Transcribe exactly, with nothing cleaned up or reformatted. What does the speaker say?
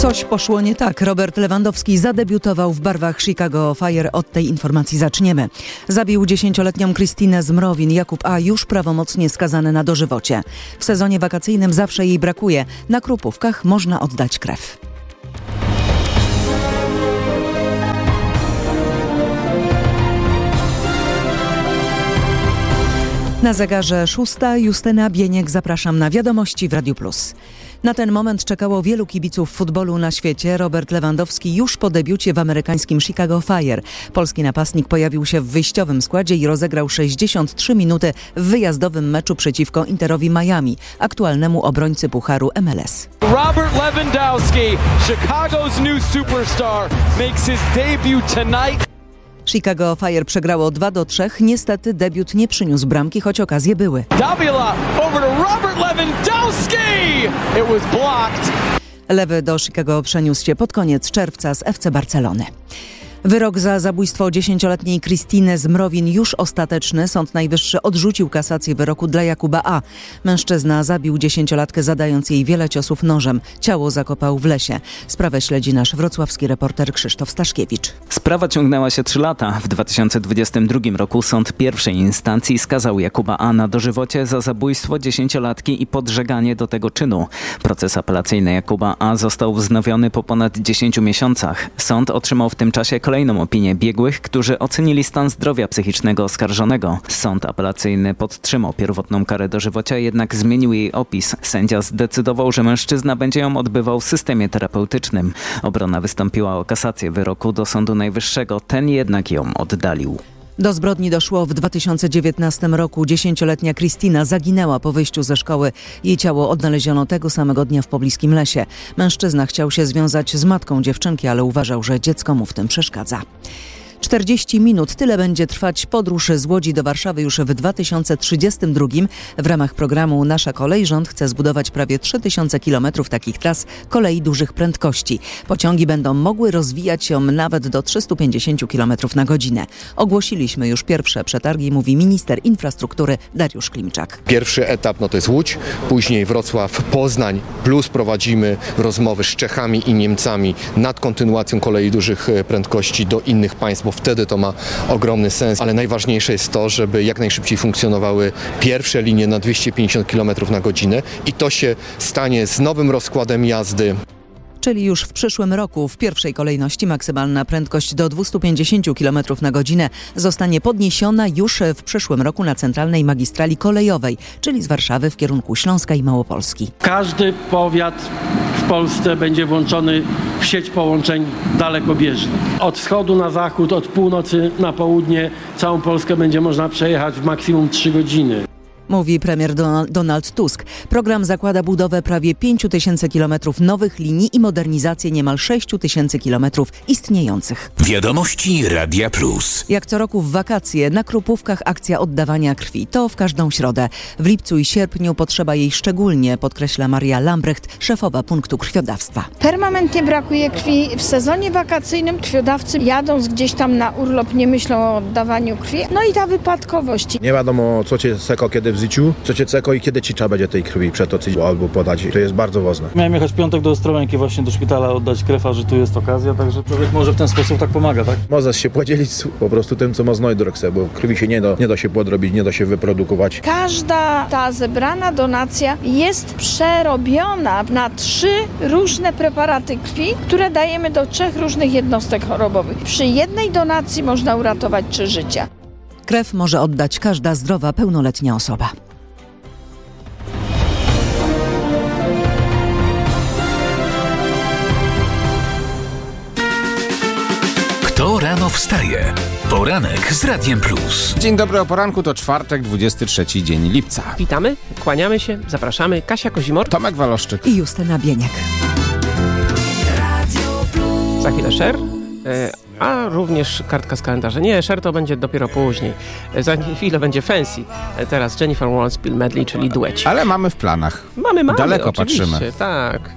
Coś poszło nie tak. Robert Lewandowski zadebiutował w barwach Chicago Fire. Od tej informacji zaczniemy. Zabił dziesięcioletnią Kristynę Zmrowin. Jakub A. już prawomocnie skazany na dożywocie. W sezonie wakacyjnym zawsze jej brakuje. Na Krupówkach można oddać krew. Na zegarze szósta. Justyna Bieniek. Zapraszam na wiadomości w Radiu Plus. Na ten moment czekało wielu kibiców futbolu na świecie. Robert Lewandowski już po debiucie w amerykańskim Chicago Fire. Polski napastnik pojawił się w wyjściowym składzie i rozegrał sześćdziesiąt trzy minuty w wyjazdowym meczu przeciwko Interowi Miami, aktualnemu obrońcy Pucharu M L S. Robert Lewandowski, Chicago's new superstar, makes his debut tonight. Chicago Fire przegrało dwa do trzech. Niestety debiut nie przyniósł bramki, choć okazje były. Davila over to Robert Lewandowski! It was blocked. Lewy do Chicago przeniósł się pod koniec czerwca z F C Barcelony. Wyrok za zabójstwo dziesięcioletniej Kristyny Zmrowin już ostateczny. Sąd Najwyższy odrzucił kasację wyroku dla Jakuba A. Mężczyzna zabił dziesięciolatkę, zadając jej wiele ciosów nożem. Ciało zakopał w lesie. Sprawę śledzi nasz wrocławski reporter Krzysztof Staszkiewicz. Sprawa ciągnęła się trzy lata. W dwa tysiące dwudziestym drugim roku sąd pierwszej instancji skazał Jakuba A. na dożywocie za zabójstwo dziesięciolatki i podżeganie do tego czynu. Proces apelacyjny Jakuba A. został wznowiony po ponad dziesięciu miesiącach. Sąd otrzymał w tym czasie kolejną opinię biegłych, którzy ocenili stan zdrowia psychicznego oskarżonego. Sąd apelacyjny podtrzymał pierwotną karę dożywocia, jednak zmienił jej opis. Sędzia zdecydował, że mężczyzna będzie ją odbywał w systemie terapeutycznym. Obrona wystąpiła o kasację wyroku do Sądu Najwyższego. Ten jednak ją oddalił. Do zbrodni doszło w dwa tysiące dziewiętnastym roku. Dziesięcioletnia Krystyna zaginęła po wyjściu ze szkoły. Jej ciało odnaleziono tego samego dnia w pobliskim lesie. Mężczyzna chciał się związać z matką dziewczynki, ale uważał, że dziecko mu w tym przeszkadza. czterdzieści minut. Tyle będzie trwać podróż z Łodzi do Warszawy już w dwa tysiące trzydziestym drugim. W ramach programu Nasza Kolej rząd chce zbudować prawie trzy tysiące kilometrów takich tras kolei dużych prędkości. Pociągi będą mogły rozwijać się nawet do trzystu pięćdziesięciu kilometrów na godzinę. Ogłosiliśmy już pierwsze przetargi, mówi minister infrastruktury Dariusz Klimczak. Pierwszy etap no to jest Łódź, później Wrocław, Poznań, plus prowadzimy rozmowy z Czechami i Niemcami nad kontynuacją kolei dużych prędkości do innych państw, bo wtedy to ma ogromny sens, ale najważniejsze jest to, żeby jak najszybciej funkcjonowały pierwsze linie na dwieście pięćdziesiąt kilometrów na godzinę i to się stanie z nowym rozkładem jazdy. Czyli już w przyszłym roku w pierwszej kolejności maksymalna prędkość do dwieście pięćdziesiąt kilometrów na godzinę zostanie podniesiona już w przyszłym roku na centralnej magistrali kolejowej, czyli z Warszawy w kierunku Śląska i Małopolski. Każdy powiat w Polsce będzie włączony w sieć połączeń dalekobieżnych. Od wschodu na zachód, od północy na południe całą Polskę będzie można przejechać w maksimum trzy godziny. Mówi premier Donald Tusk. Program zakłada budowę prawie pięciu tysięcy kilometrów nowych linii i modernizację niemal sześciu tysięcy kilometrów istniejących. Wiadomości Radia Plus. Jak co roku w wakacje na Krupówkach akcja oddawania krwi. To w każdą środę. W lipcu i sierpniu potrzeba jej szczególnie, podkreśla Maria Lambrecht, szefowa punktu krwiodawstwa. Permanentnie brakuje krwi. W sezonie wakacyjnym krwiodawcy jadąc gdzieś tam na urlop nie myślą o oddawaniu krwi. No i ta wypadkowość. Nie wiadomo, co cię seko kiedy w życiu, co cię ceko i kiedy ci trzeba będzie tej krwi przetoczyć albo podać. To jest bardzo ważne. Miałem jechać w piątek do Ostrołęki właśnie do szpitala oddać krew, a że tu jest okazja, także człowiek może w ten sposób tak pomaga, tak? Możesz się podzielić po prostu tym, co ma znajdę, bo krwi się nie da, nie da się podrobić, nie da się wyprodukować. Każda ta zebrana donacja jest przerobiona na trzy różne preparaty krwi, które dajemy do trzech różnych jednostek chorobowych. Przy jednej donacji można uratować trzy życia. Krew może oddać każda zdrowa, pełnoletnia osoba. Kto rano wstaje? Poranek z Radiem Plus. Dzień dobry, o poranku to czwartek, dwudziesty trzeci dzień lipca. Witamy, kłaniamy się, zapraszamy. Kasia Kozimor, Tomek Waloszczyk i Justyna Bieniek. Za chwilę Sher, a również kartka z kalendarza. Nie, Sher to będzie dopiero później. Za chwilę będzie Fancy. Teraz Jennifer Warnes, Bill Medley, czyli dueci. Ale mamy w planach. Mamy, mamy, Daleko oczywiście, patrzymy. Tak.